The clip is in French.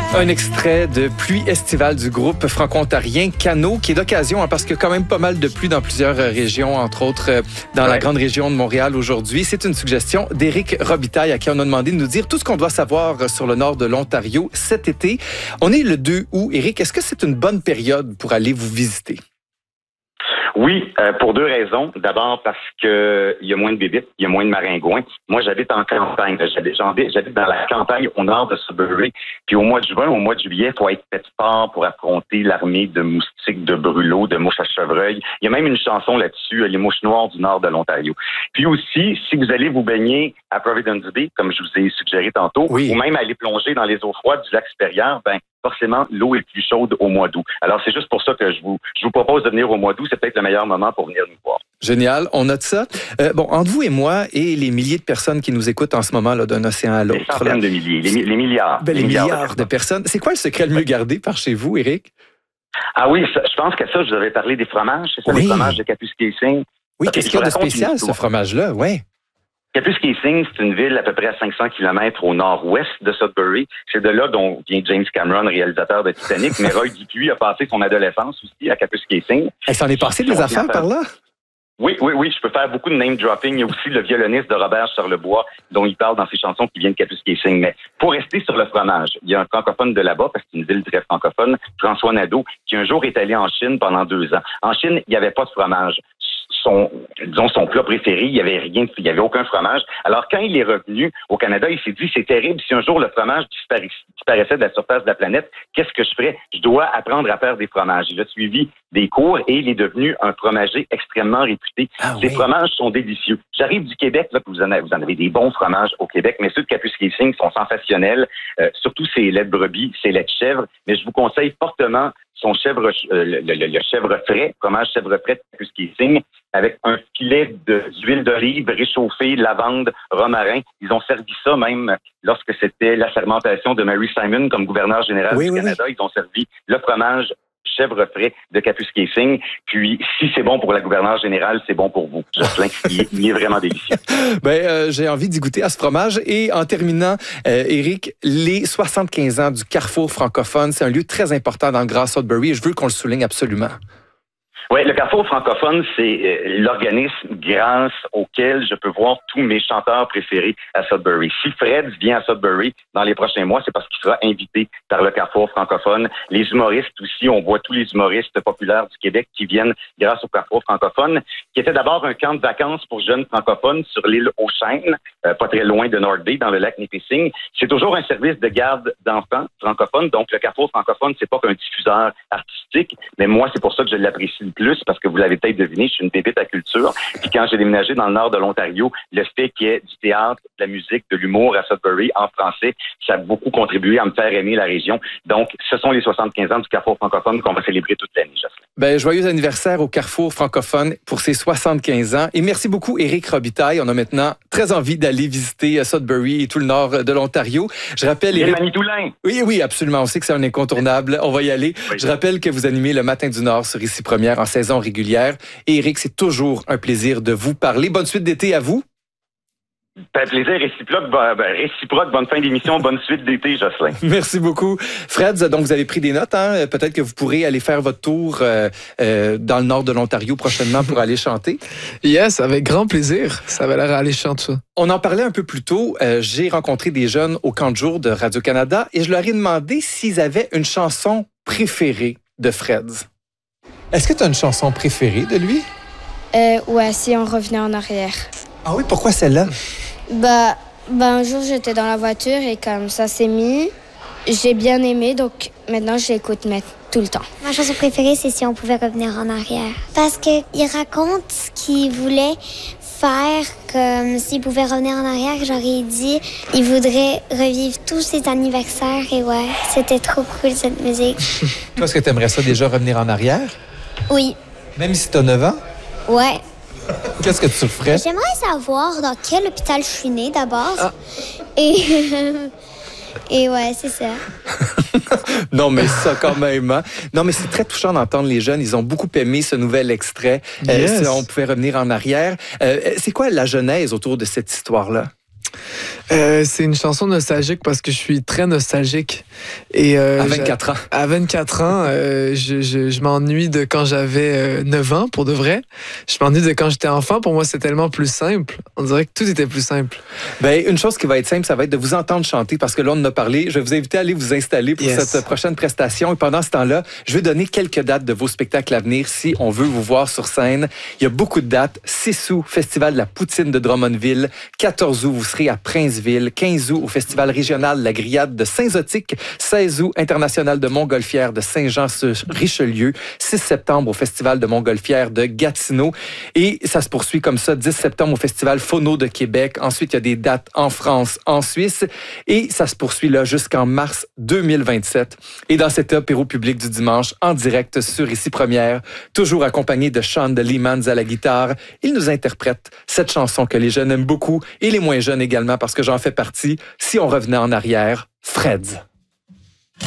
Un extrait de Pluie estivale du groupe franco-ontarien Cano, qui est d'occasion parce qu'il y a quand même pas mal de pluie dans plusieurs régions, entre autres dans la grande région de Montréal aujourd'hui. C'est une suggestion d'Éric Robitaille à qui on a demandé de nous dire tout ce qu'on doit savoir sur le nord de l'Ontario cet été. On est le 2 août. Éric, est-ce que c'est une bonne période pour aller vous visiter? Oui, pour deux raisons. D'abord parce que il y a moins de bébites, il y a moins de maringouins. Moi, j'habite en campagne. J'habite dans la campagne au nord de Sudbury. Puis au mois de juin, au mois de juillet, il faut être fait fort pour affronter l'armée de moustiques, de brûlots, de mouches à chevreuil. Il y a même une chanson là-dessus, les mouches noires du nord de l'Ontario. Puis aussi, si vous allez vous baigner à Providence Bay, comme je vous ai suggéré tantôt, ou même aller plonger dans les eaux froides du lac supérieur, forcément, l'eau est plus chaude au mois d'août. Alors, c'est juste pour ça que je vous propose de venir au mois d'août. C'est peut-être le meilleur moment pour venir nous voir. Génial, on note ça. Entre vous et moi et les milliers de personnes qui nous écoutent en ce moment là, d'un océan à l'autre. Les centaines de milliers, les milliards. Les milliards de personnes. C'est quoi le secret le mieux gardé par chez vous, Éric? Ah oui, je pense que ça, je devrais parler des fromages. C'est ça, les fromages de Kapuskasing. Oui, qu'est-ce qu'il y a de spécial, ce fromage-là? Oui. Kapuskasing, c'est une ville à peu près à 500 km au nord-ouest de Sudbury. C'est de là dont vient James Cameron, réalisateur de Titanic. Mais Roy Dupuis a passé son adolescence aussi à Kapuskasing. Elle s'en est passé des affaires par là? Oui, je peux faire beaucoup de name dropping. Il y a aussi le violoniste de Robert Charlebois, dont il parle dans ses chansons qui viennent de Kapuskasing. Mais pour rester sur le fromage, il y a un francophone de là-bas, parce que c'est une ville très francophone, François Nadeau, qui un jour est allé en Chine pendant 2 ans. En Chine, il n'y avait pas de fromage. Son plat préféré, il y avait aucun fromage. Alors, quand il est revenu au Canada, il s'est dit, c'est terrible, si un jour le fromage disparaissait de la surface de la planète, qu'est-ce que je ferais? Je dois apprendre à faire des fromages. Il a suivi des cours et il est devenu un fromager extrêmement réputé. Ces fromages sont délicieux. J'arrive du Québec, là, vous en avez des bons fromages au Québec, mais ceux de Kapuskasing sont sensationnels, surtout ses laits de brebis, ses laits de chèvre, mais je vous conseille fortement son le chèvre frais, fromage chèvre frais de Kapuskasing, avec un filet d'huile d'olive réchauffée, lavande, romarin. Ils ont servi ça même lorsque c'était l'assermentation de Mary Simon comme gouverneur général du Canada. Ils ont servi le fromage chèvre frais de Kapuskasing. Puis, si c'est bon pour la gouverneure générale, c'est bon pour vous. Jocelyn, il est vraiment délicieux. J'ai envie d'y goûter à ce fromage. Et en terminant, Éric, les 75 ans du Carrefour francophone, c'est un lieu très important dans le Grand Sudbury et je veux qu'on le souligne absolument. Oui, le Carrefour francophone, c'est l'organisme grâce auquel je peux voir tous mes chanteurs préférés à Sudbury. Si Fred vient à Sudbury dans les prochains mois, c'est parce qu'il sera invité par le Carrefour francophone. Les humoristes aussi, on voit tous les humoristes populaires du Québec qui viennent grâce au Carrefour francophone, qui était d'abord un camp de vacances pour jeunes francophones sur l'île aux Chênes, pas très loin de North Bay, dans le lac Nipissing. C'est toujours un service de garde d'enfants francophones, donc le Carrefour francophone, c'est pas qu'un diffuseur artistique, mais moi, c'est pour ça que je l'apprécie le plus, parce que vous l'avez peut-être deviné, je suis une pépite à culture. Puis quand j'ai déménagé dans le nord de l'Ontario, le fait qu'il y ait du théâtre, de la musique, de l'humour à Sudbury en français, ça a beaucoup contribué à me faire aimer la région. Donc, ce sont les 75 ans du Carrefour francophone qu'on va célébrer toute l'année, Jocelyn. Joyeux anniversaire au Carrefour francophone pour ses 75 ans. Et merci beaucoup, Éric Robitaille. On a maintenant très envie d'aller visiter Sudbury et tout le nord de l'Ontario. Je rappelle... Et Manitoulin. Oui, absolument. On sait que c'est un incontournable. On va y aller. Oui. Je rappelle que vous animez le Matin du Nord sur Ici Première en saison régulière. Et Éric, c'est toujours un plaisir de vous parler. Bonne suite d'été à vous. Plaisir réciproque, bonne fin d'émission, bonne suite d'été, Jocelyn. Merci beaucoup. Fred, donc vous avez pris des notes, hein? Peut-être que vous pourrez aller faire votre tour dans le nord de l'Ontario prochainement pour aller chanter. Yes, avec grand plaisir. Ça va l'air alléchant tout ça. On en parlait un peu plus tôt. J'ai rencontré des jeunes au camp de jour de Radio-Canada et je leur ai demandé s'ils avaient une chanson préférée de Fred. Est-ce que tu as une chanson préférée de lui? Ouais, si on revenait en arrière. Ah oui, pourquoi celle-là? Un jour, j'étais dans la voiture et comme ça s'est mis, j'ai bien aimé, donc maintenant, je l'écoute tout le temps. Ma chanson préférée, c'est Si on pouvait revenir en arrière. Parce qu'il raconte ce qu'il voulait faire, comme s'il pouvait revenir en arrière, j'aurais dit, il voudrait revivre tous ses anniversaires et ouais, c'était trop cool cette musique. Toi, est-ce que tu aimerais ça déjà revenir en arrière? Oui. Même si tu as 9 ans? Ouais. Qu'est-ce que tu ferais? J'aimerais savoir dans quel hôpital je suis née d'abord. Ah. Et ouais, c'est ça. Non, mais ça quand même. Hein? Non, mais c'est très touchant d'entendre les jeunes. Ils ont beaucoup aimé ce nouvel extrait. Yes. On pouvait revenir en arrière. C'est quoi la genèse autour de cette histoire-là? C'est une chanson nostalgique parce que je suis très nostalgique. Et, à 24 ans. À 24 ans, je m'ennuie de quand j'avais 9 ans, pour de vrai. Je m'ennuie de quand j'étais enfant. Pour moi, c'est tellement plus simple. On dirait que tout était plus simple. Ben, une chose qui va être simple, ça va être de vous entendre chanter parce que là, on en a parlé. Je vais vous inviter à aller vous installer pour cette prochaine prestation. Et pendant ce temps-là, je vais donner quelques dates de vos spectacles à venir si on veut vous voir sur scène. Il y a beaucoup de dates. 6 août, Festival de la Poutine de Drummondville. 14 août, vous serez à Princeville. 15 août, au Festival régional La Grillade de Saint-Zotique. 16 août, International de Montgolfière de Saint-Jean-sur-Richelieu. 6 septembre, au Festival de Montgolfière de Gatineau. Et ça se poursuit comme ça. 10 septembre, au Festival Phono de Québec. Ensuite, il y a des dates en France, en Suisse. Et ça se poursuit là jusqu'en mars 2027. Et dans cet apéro public du dimanche, en direct sur Ici Première, toujours accompagné de Sean de Leemans à la guitare, il nous interprète cette chanson que les jeunes aiment beaucoup et les moins jeunes également parce que j'en fais partie. Si on revenait en arrière, Freds.